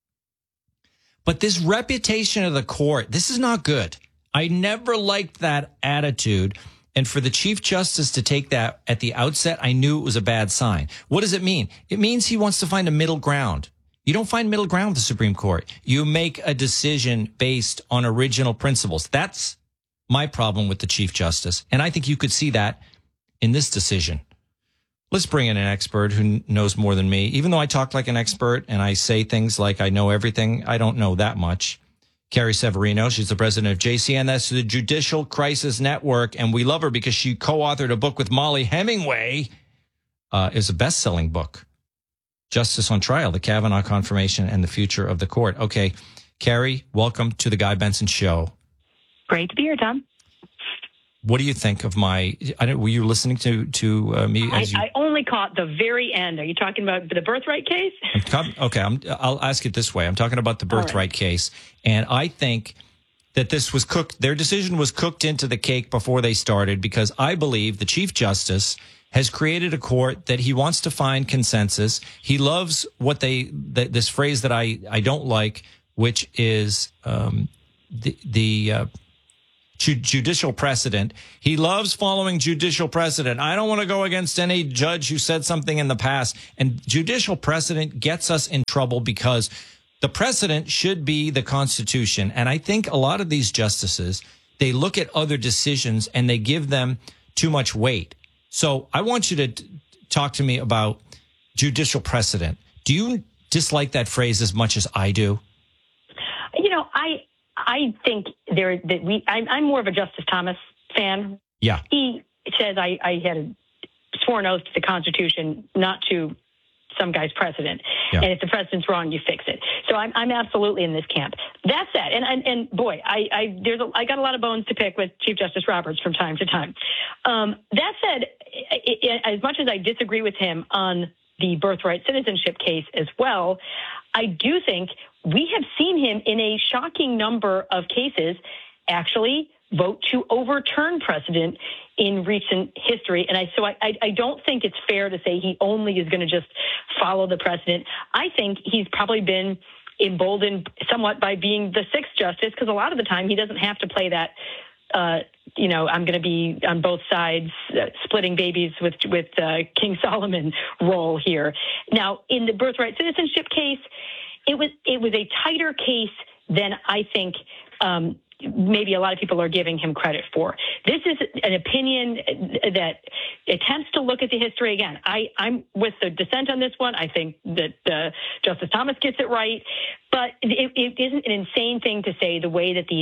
But this reputation of the court, this is not good. I never liked that attitude. And for the Chief Justice to take that at the outset, I knew it was a bad sign. What does it mean? It means he wants to find a middle ground. You don't find middle ground with the Supreme Court. You make a decision based on original principles. That's my problem with the Chief Justice. And I think you could see that in this decision. Let's bring in an expert who knows more than me. Even though I talk like an expert and I say things like I know everything, I don't know that much. Carrie Severino, she's the president of JCN, that's the Judicial Crisis Network, and we love her because she co-authored a book with Molly Hemingway. It's a best-selling book, Justice on Trial, the Kavanaugh Confirmation and the Future of the Court. Okay, Carrie, welcome to the Guy Benson Show. Great to be here, Tom. What do you think of my? Were you listening to me? I only caught the very end. Are you talking about the birthright case? Okay, I'll ask it this way. I'm talking about the birthright case, and I think that this was cooked. Their decision was cooked into the cake before they started, because I believe the Chief Justice has created a court that he wants to find consensus. He loves this phrase that I don't like, which is the judicial precedent. He loves following judicial precedent. I don't want to go against any judge who said something in the past. And judicial precedent gets us in trouble because the precedent should be the Constitution. And I think a lot of these justices, they look at other decisions and they give them too much weight. So I want you to talk to me about judicial precedent. Do you dislike that phrase as much as I do? You know, I think I'm more of a Justice Thomas fan. Yeah. He says I had a sworn oath to the Constitution, not to some guy's precedent. Yeah. And if the precedent's wrong, you fix it. So I'm absolutely in this camp. That said, and boy, I got a lot of bones to pick with Chief Justice Roberts from time to time. That said, as much as I disagree with him on the birthright citizenship case as well, I do think we have seen him in a shocking number of cases actually vote to overturn precedent in recent history. And I don't think it's fair to say he only is going to just follow the precedent. I think he's probably been emboldened somewhat by being the sixth justice, because a lot of the time he doesn't have to play that I'm going to be on both sides splitting babies with King Solomon role here. Now, in the birthright citizenship case, it was a tighter case than I think maybe a lot of people are giving him credit for. This is an opinion that attempts to look at the history. Again, I'm with the dissent on this one. I think that Justice Thomas gets it right, but it isn't an insane thing to say the way that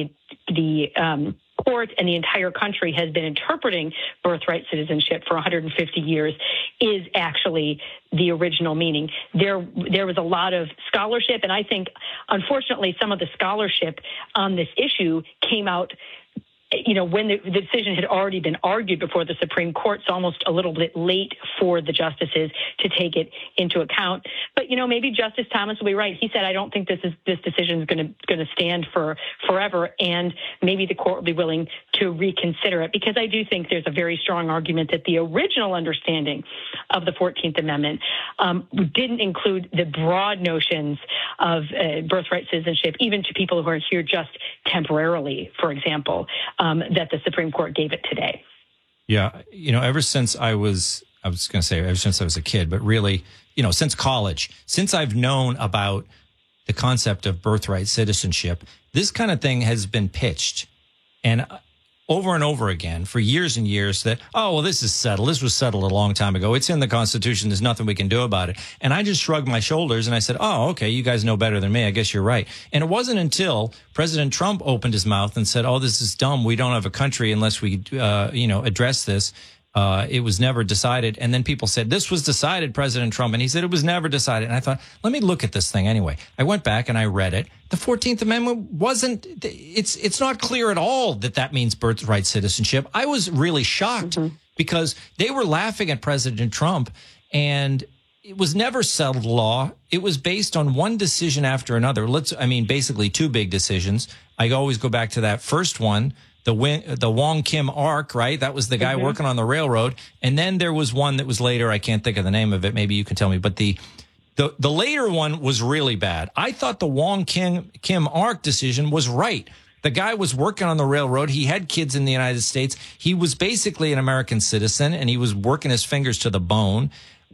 the court and the entire country has been interpreting birthright citizenship for 150 years is actually the original meaning. There was a lot of scholarship, and I think, unfortunately, some of the scholarship on this issue came out, when the decision had already been argued before the Supreme Court. It's almost a little bit late for the justices to take it into account. But, maybe Justice Thomas will be right. He said, I don't think this decision is going to stand for forever. And maybe the court will be willing to reconsider it, because I do think there's a very strong argument that the original understanding of the 14th Amendment didn't include the broad notions of birthright citizenship, even to people who are here just temporarily, for example, that the Supreme Court gave it today. Yeah. Ever since I was ever since I was a kid, but really, since college, since I've known about the concept of birthright citizenship, this kind of thing has been pitched and over again for years and years that, this is settled. This was settled a long time ago. It's in the Constitution. There's nothing we can do about it. And I just shrugged my shoulders and I said, okay, you guys know better than me. I guess you're right. And it wasn't until President Trump opened his mouth and said, this is dumb. We don't have a country unless we, address this. It was never decided. And then people said, this was decided, President Trump. And he said, it was never decided. And I thought, let me look at this thing anyway. I went back and I read it. The 14th Amendment it's not clear at all that means birthright citizenship. I was really shocked because they were laughing at President Trump, and it was never settled law. It was based on one decision after another. Basically two big decisions. I always go back to that first one, the Wong Kim Ark, right? That was the guy working on the railroad. And then there was one that was later. I can't think of the name of it. Maybe you can tell me. But the later one was really bad. I thought the Wong Kim Ark decision was right. The guy was working on the railroad. He had kids in the United States. He was basically an American citizen, and he was working his fingers to the bone.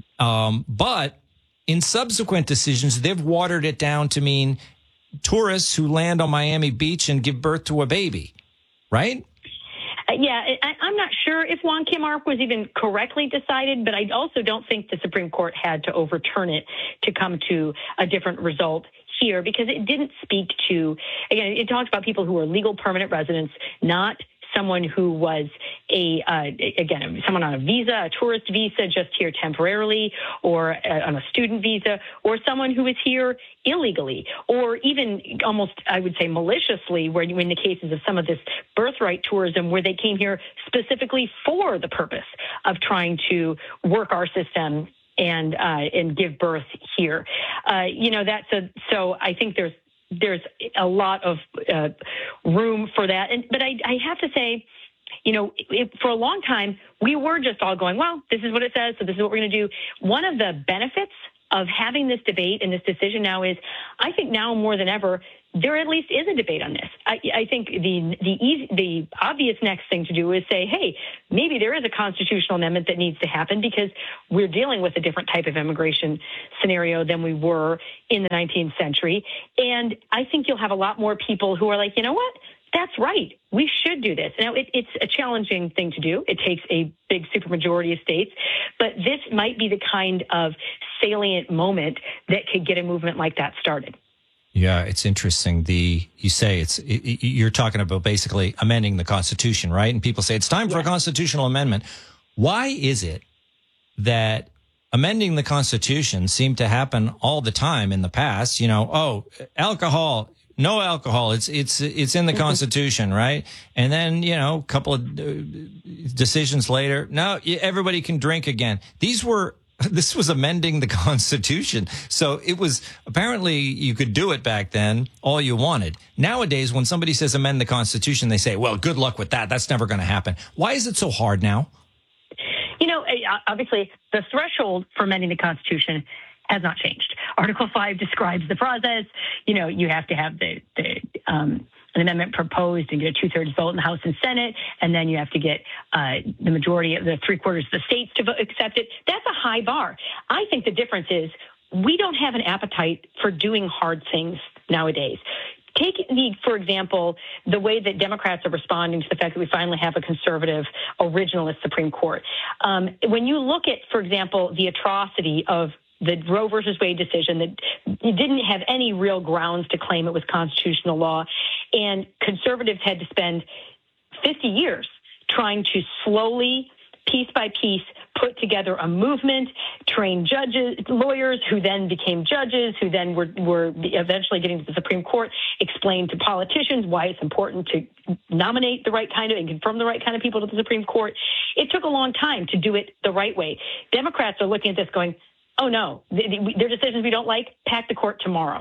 But in subsequent decisions, they've watered it down to mean tourists who land on Miami Beach and give birth to a baby, right? Yeah, I'm not sure if Wong Kim Ark was even correctly decided, but I also don't think the Supreme Court had to overturn it to come to a different result here, because it didn't speak to, again, it talks about people who are legal permanent residents, not someone who was someone on a visa, a tourist visa, just here temporarily, or on a student visa, or someone who is here illegally, or even almost, I would say, maliciously, where in the cases of some of this birthright tourism, where they came here specifically for the purpose of trying to work our system and give birth here. So I think there's a lot of room for that. But I have to say, for a long time, we were just all going, well, this is what it says, so this is what we're going to do. One of the benefits of having this debate and this decision now is, I think now more than ever, there at least is a debate on this. I think the obvious next thing to do is say, hey, maybe there is a constitutional amendment that needs to happen, because we're dealing with a different type of immigration scenario than we were in the 19th century. And I think you'll have a lot more people who are like, you know what? That's right. We should do this. Now, it's a challenging thing to do. It takes a big supermajority of states, but this might be the kind of salient moment that could get a movement like that started. Yeah, it's interesting. You're talking about basically amending the Constitution, right? And people say it's time for a constitutional amendment. Why is it that amending the Constitution seemed to happen all the time in the past? Alcohol. No alcohol. It's in the Constitution, right? And then, a couple of decisions later, no, everybody can drink again. This was amending the Constitution. So it was, apparently you could do it back then, all you wanted. Nowadays, when somebody says amend the Constitution, they say, well, good luck with that. That's never going to happen. Why is it so hard now? Obviously, the threshold for amending the Constitution has not changed. Article 5 describes the process. You have to have an amendment proposed and get a 2/3 vote in the House and Senate, and then you have to get the majority of the 3/4 of the states to accept it. That's a high bar. I think the difference is we don't have an appetite for doing hard things nowadays. Take for example, the way that Democrats are responding to the fact that we finally have a conservative originalist Supreme Court. When you look at, for example, the atrocity of the Roe versus Wade decision, that didn't have any real grounds to claim it was constitutional law, and conservatives had to spend 50 years trying to slowly, piece by piece, put together a movement, train lawyers who then became judges, who then were eventually getting to the Supreme Court, explain to politicians why it's important to nominate the right kind of and confirm the right kind of people to the Supreme Court. It took a long time to do it the right way. Democrats are looking at this going, oh, no, their decisions we don't like, pack the court tomorrow.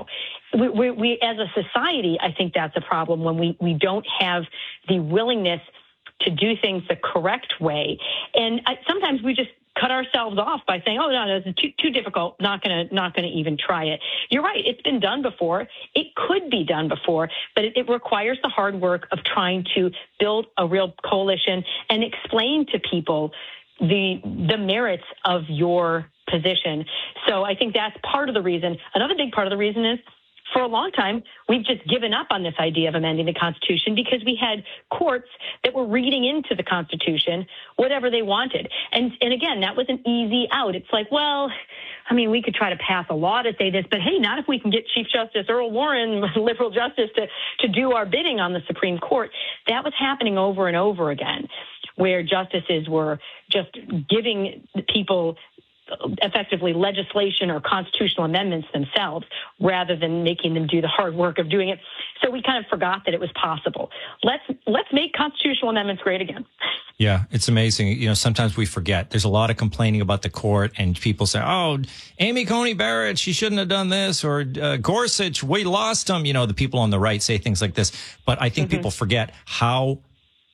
We as a society, I think that's a problem when we don't have the willingness to do things the correct way. And sometimes we just cut ourselves off by saying, oh, no, this is too difficult, not going to even try it. You're right. It's been done before. It could be done before, but it requires the hard work of trying to build a real coalition and explain to people the merits of your position. So I think that's part of the reason. Another big part of the reason is, for a long time, we've just given up on this idea of amending the Constitution because we had courts that were reading into the Constitution whatever they wanted. And again, that was an easy out. It's like, well, I mean, we could try to pass a law to say this, but hey, not if we can get Chief Justice Earl Warren, liberal justice, to do our bidding on the Supreme Court. That was happening over and over again, where justices were just giving people effectively legislation or constitutional amendments themselves rather than making them do the hard work of doing it. So we kind of forgot that it was possible. Let's make constitutional amendments great again. Yeah, it's amazing. Sometimes we forget. There's a lot of complaining about the court, and people say, oh, Amy Coney Barrett, she shouldn't have done this, or Gorsuch, we lost him. The people on the right say things like this. But I think people forget how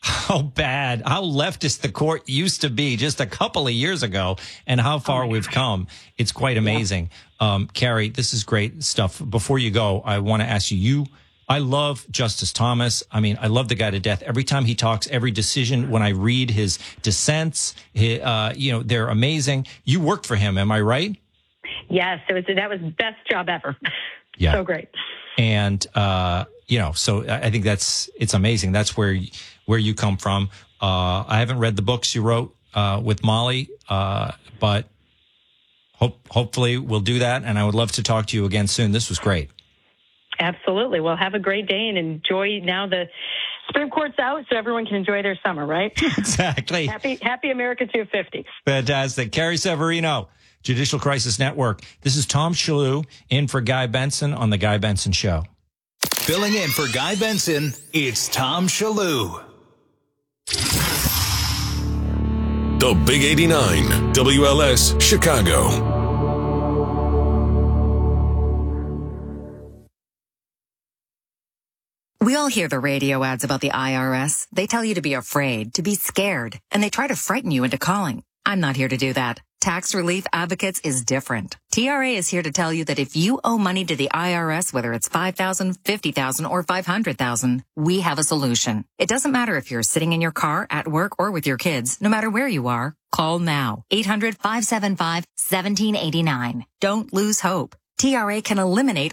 how bad, how leftist the court used to be just a couple of years ago and how far we've come. It's quite amazing. Carrie, this is great stuff. Before you go, I want to ask you, I love Justice Thomas. I mean, I love the guy to death. Every time he talks, every decision, when I read his dissents, they're amazing. You worked for him. Am I right? Yes. That was the best job ever. Yeah. So great. And, so I think it's amazing. That's where you come from. I haven't read the books you wrote, with Molly, but hopefully we'll do that. And I would love to talk to you again soon. This was great. Absolutely. Well, have a great day and enjoy. Now the Supreme Court's out, so everyone can enjoy their summer, right? Exactly. Happy America 250. Fantastic. Carrie Severino, Judicial Crisis Network. This is Tom Shalhoub in for Guy Benson on The Guy Benson Show. Filling in for Guy Benson, it's Tom Shalhoub. The Big 89, WLS, Chicago. We all hear the radio ads about the IRS. They tell you to be afraid, to be scared, and they try to frighten you into calling. I'm not here to do that. Tax Relief Advocates is different. TRA is here to tell you that if you owe money to the IRS, whether it's $5,000, $50,000, or $500,000, we have a solution. It doesn't matter if you're sitting in your car, at work, or with your kids. No matter where you are, call now. 800-575-1789. Don't lose hope. TRA can eliminate